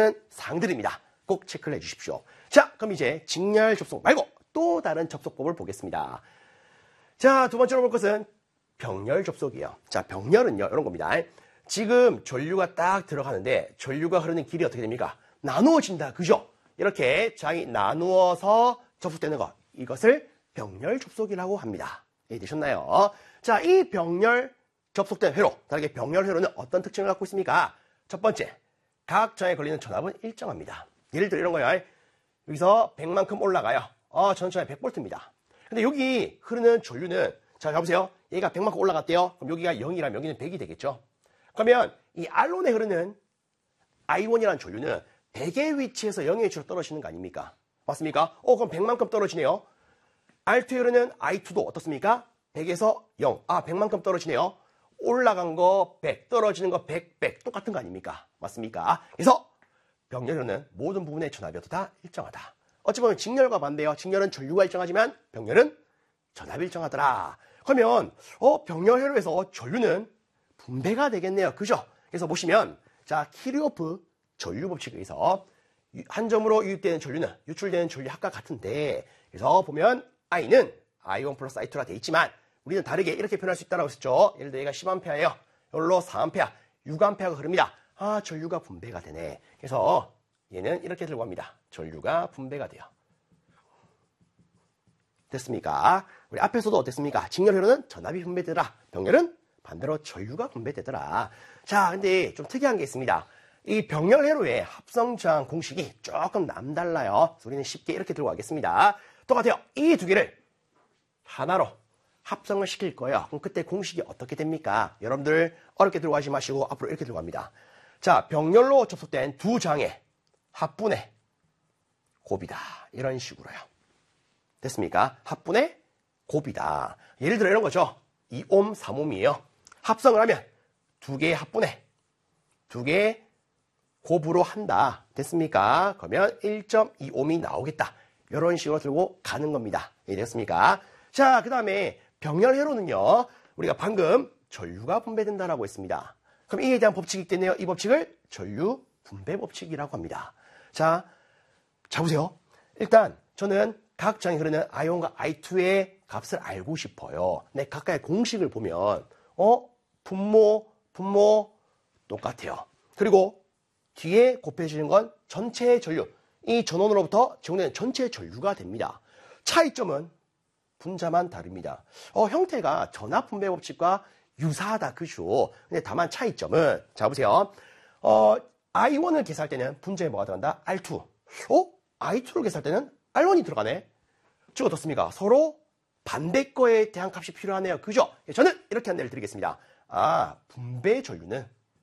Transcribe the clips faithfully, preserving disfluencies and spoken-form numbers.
되는 사항들입니다. 꼭 체크를 해주십시오. 자, 그럼 이제 직렬 접속 말고 또 다른 접속법을 보겠습니다. 자, 두 번째로 볼 것은 병렬 접속이에요. 자, 병렬은요, 이런 겁니다. 지금 전류가 딱 들어가는데 전류가 흐르는 길이 어떻게 됩니까? 나누어진다. 그죠? 이렇게 장이 나누어서 접속되는 것. 이것을 병렬 접속이라고 합니다. 이해되셨나요? 자, 이 병렬 접속된 회로, 다르게 병렬 회로는 어떤 특징을 갖고 있습니까? 첫 번째, 각 장에 걸리는 전압은 일정합니다. 예를 들어 이런 거예요. 여기서 백만큼 올라가요. 어, 전압이 백 볼트입니다. 근데 여기 흐르는 전류는, 자, 가보세요. 얘가 백만큼 올라갔대요. 그럼 여기가 영이라면 여기는 백이 되겠죠. 그러면 이 알원에 흐르는 아이원이라는 전류는 백의 위치에서 영의 위치로 떨어지는 거 아닙니까? 맞습니까? 어, 그럼 백만큼 떨어지네요. 알투에 흐르는 아이투도 어떻습니까? 백에서 영. 아, 백만큼 떨어지네요. 올라간 거 백, 떨어지는 거 백, 백. 똑같은 거 아닙니까? 맞습니까? 그래서 병렬은 모든 부분의 전압이 다 일정하다. 어찌 보면 직렬과 반대예요. 직렬은 전류가 일정하지만 병렬은 전압이 일정하더라. 그러면 어, 병렬 회로에서 전류는 분배가 되겠네요. 그죠? 그래서 보시면 자, 키르호프 전류 법칙에 의해서 한 점으로 유입되는 전류는 유출되는 전류 합과 같은데, 그래서 보면 I는 아이원 플러스 아이투라 되어 있지만 우리는 다르게 이렇게 표현할 수 있다고 했었죠. 예를 들어 얘가 십 암페어예요. 이걸로 사 암페어, 육 암페어가 흐릅니다. 아, 전류가 분배가 되네. 그래서 얘는 이렇게 들고 갑니다. 전류가 분배가 돼요. 됐습니까? 우리 앞에서도 어땠습니까? 직렬 회로는 전압이 분배되더라. 병렬은 반대로 전류가 분배되더라. 자, 근데 좀 특이한 게 있습니다. 이 병렬 회로의 합성 저항 공식이 조금 남달라요. 그래서 우리는 쉽게 이렇게 들고 가겠습니다. 똑같아요. 이 두 개를 하나로 합성을 시킬 거예요. 그럼 그때 공식이 어떻게 됩니까? 여러분들 어렵게 들고 가지 마시고 앞으로 이렇게 들고 갑니다. 자, 병렬로 접속된 두 장의 합분의 곱이다. 이런 식으로요. 됐습니까? 합분의 곱이다. 예를 들어 이런 거죠. 이 옴, 삼 옴이에요. 합성을 하면 두 개의 합분의 두 개의 곱으로 한다. 됐습니까? 그러면 일 점 이 옴이 나오겠다. 이런 식으로 들고 가는 겁니다. 이해됐습니까? 자, 그 다음에 병렬 회로는요, 우리가 방금 전류가 분배된다라고 했습니다. 그럼 이에 대한 법칙이 있겠네요. 이 법칙을 전류 분배 법칙이라고 합니다. 자, 자 보세요. 일단 저는 각 장에 흐르는 아이원과 아이투의 값을 알고 싶어요. 근데 각각의 공식을 보면 어? 분모, 분모 똑같아요. 그리고 뒤에 곱해지는 건 전체의 전류. 이 전원으로부터 제공되는 전체의 전류가 됩니다. 차이점은 분자만 다릅니다. 어, 형태가 전압 분배 법칙과 유사하다. 그죠? 근데 다만 차이점은, 자, 보세요. 어, 아이원을 계산할 때는 분자에 뭐가 들어간다? 알투. 어? 아이투를 계산할 때는 알원이 들어가네? 즉, 어떻습니까? 서로 반대 거에 대한 값이 필요하네요. 그죠? 저는 이렇게 안내를 드리겠습니다. 아, 분배 전류는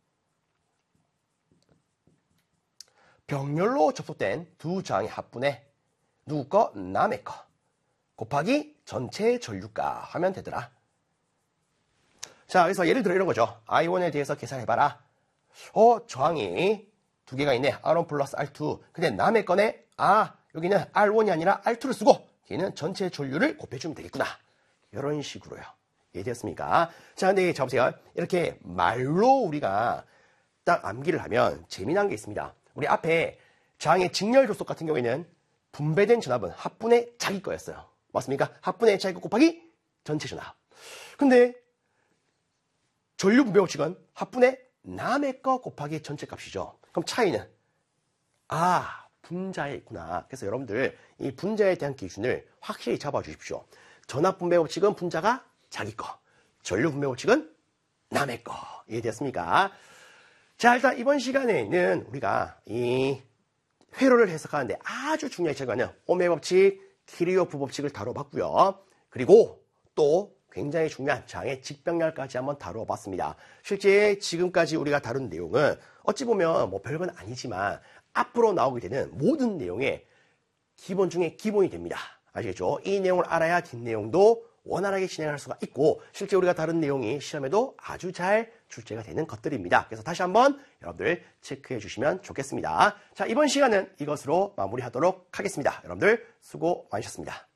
병렬로 접속된 두 장의 합분에 누구 거? 남의 거 곱하기 전체 전류가 하면 되더라. 자, 그래서 예를 들어 이런 거죠. 아이원에 대해서 계산해봐라. 어, 저항이 두 개가 있네. 알원 플러스 알투. 근데 남의 거네. 아, 여기는 알원이 아니라 알투를 쓰고 얘는 전체 전류를 곱해주면 되겠구나. 이런 식으로요. 이해되었습니까? 자, 근데 잡으세요. 이렇게 말로 우리가 딱 암기를 하면 재미난 게 있습니다. 우리 앞에 장의 직렬 접속 같은 경우에는 분배된 전압은 합분의 자기 거였어요. 맞습니까? 합분의 자기 거 곱하기 전체 전압. 근데 전류 분배 법칙은 합분의 남의 거 곱하기 전체 값이죠. 그럼 차이는 아, 분자에 있구나. 그래서 여러분들 이 분자에 대한 기준을 확실히 잡아주십시오. 전압 분배 법칙은 분자가 자기 거, 전류 분배 법칙은 남의 거. 이해되었습니까? 자, 일단 이번 시간에는 우리가 이 회로를 해석하는데 아주 중요하게 제거하는 옴의 법칙, 키르호프 법칙을 다뤄봤고요. 그리고 또 굉장히 중요한 장의 직병렬까지 한번 다뤄봤습니다. 실제 지금까지 우리가 다룬 내용은 어찌 보면 뭐 별건 아니지만 앞으로 나오게 되는 모든 내용의 기본 중에 기본이 됩니다. 아시겠죠? 이 내용을 알아야 뒷내용도 원활하게 진행할 수가 있고 실제 우리가 다룬 내용이 시험에도 아주 잘 출제가 되는 것들입니다. 그래서 다시 한번 여러분들 체크해 주시면 좋겠습니다. 자, 이번 시간은 이것으로 마무리하도록 하겠습니다. 여러분들 수고 많으셨습니다.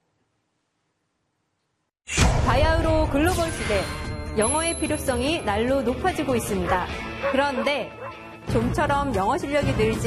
바야흐로 글로벌 시대, 영어의 필요성이 날로 높아지고 있습니다. 그런데 좀처럼 영어 실력이 늘지